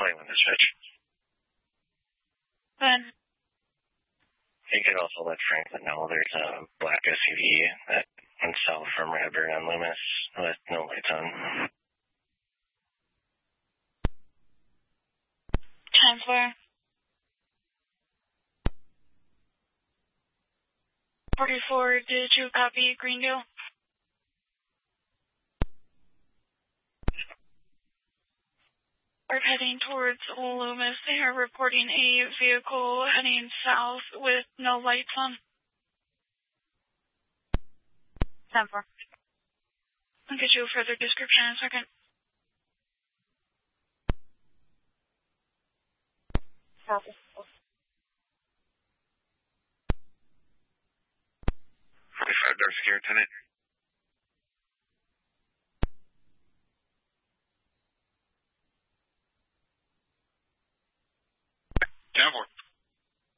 reporting on dispatch. Then, You could also let Franklin know there's a black SUV that went south from Radburn on Loomis with no lights on. 10-4. 44, did you copy Greendale? Are heading towards Loomis. They are reporting a vehicle heading south with no lights on. 10-4. I'll get you a further description in a second. 45 Dark Secure, Lieutenant.